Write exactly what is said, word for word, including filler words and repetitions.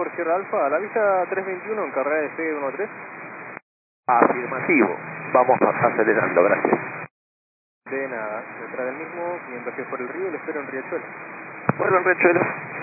Por Sierra Alfa, a la vista tres veintiuno en carrera de despegue uno tres. Afirmativo. Vamos acelerando, gracias. De nada, detrás del mismo, mientras que por el río lo espero en Riachuelo. Vuelvo en Riachuelo.